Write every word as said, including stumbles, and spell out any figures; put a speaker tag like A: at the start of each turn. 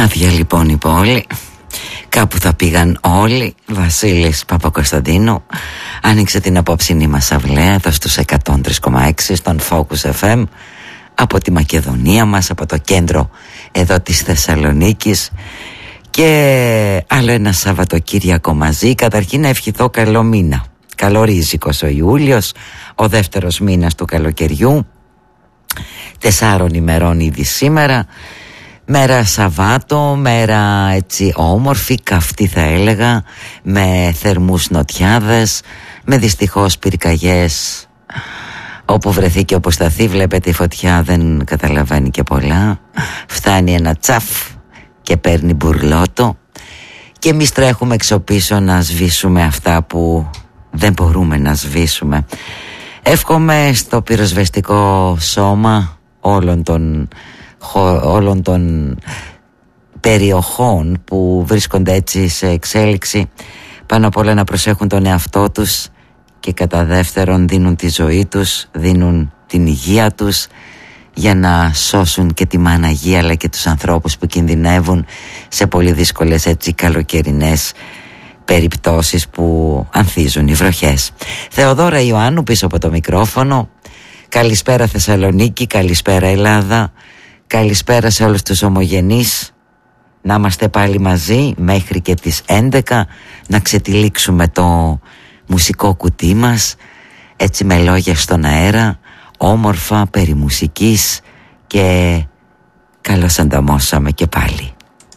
A: Άδεια λοιπόν η πόλη. Κάπου θα πήγαν όλοι. Βασίλης Παπακοσταντίνου άνοιξε την απόψινή μας αυλαία εδώ στους εκατόν τρία κόμμα έξι στον Focus εφ εμ από τη Μακεδονία μας, από το κέντρο εδώ της Θεσσαλονίκης. Και άλλο ένα Σαββατοκύριακο μαζί. Καταρχήν να ευχηθώ καλό μήνα. Καλορίζικος ο Ιούλιος, ο δεύτερος μήνας του καλοκαιριού. Τεσσάρων ημερών ήδη σήμερα. Μέρα Σαββάτο, μέρα έτσι όμορφη, καυτή θα έλεγα, με θερμούς νοτιάδες, με δυστυχώς πυρκαγιές. Όπου βρεθεί και όπου σταθεί, βλέπετε η φωτιά δεν καταλαβαίνει και πολλά. Φτάνει ένα τσαφ και παίρνει μπουρλότο. Και εμείς τρέχουμε έξω πίσω να σβήσουμε αυτά που δεν μπορούμε να σβήσουμε. Εύχομαι στο πυροσβεστικό σώμα όλων των, όλων των περιοχών που βρίσκονται έτσι σε εξέλιξη, πάνω απ' όλα να προσέχουν τον εαυτό τους και κατά δεύτερον δίνουν τη ζωή τους, δίνουν την υγεία τους για να σώσουν και τη μάνα γη, αλλά και τους ανθρώπους που κινδυνεύουν σε πολύ δύσκολες έτσι καλοκαιρινές περιπτώσεις που ανθίζουν οι βροχές. Θεοδόρα Ιωάννου πίσω από το μικρόφωνο. Καλησπέρα Θεσσαλονίκη, καλησπέρα Ελλάδα, καλησπέρα σε όλους τους ομογενείς. Να είμαστε πάλι μαζί μέχρι και τις έντεκα, να ξετυλίξουμε το μουσικό κουτί μας, έτσι με λόγια στον αέρα, όμορφα περί μουσικής, και καλώς ανταμώσαμε και πάλι.